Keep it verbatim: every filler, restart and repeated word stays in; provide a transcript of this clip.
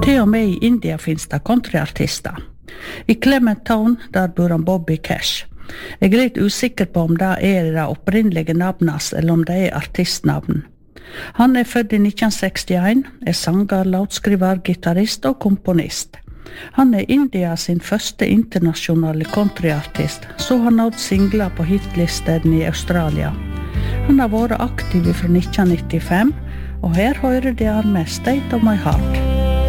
Til og med i India finnes det countryartister. I Clement Town der bor han Bobby Cash. Jeg er litt usikker på om det er det opprinnelige navnet eller om det er artistnavn. Han er født i nitten sekstien, er sanger, låtskriver, gitarrist og komponist. Han er India sin første internasjonale countryartist, så han nådd singler på hitlisten i Australia. Han har vært aktiv fra nitten nittifem, og her hører de han med State of My Heart.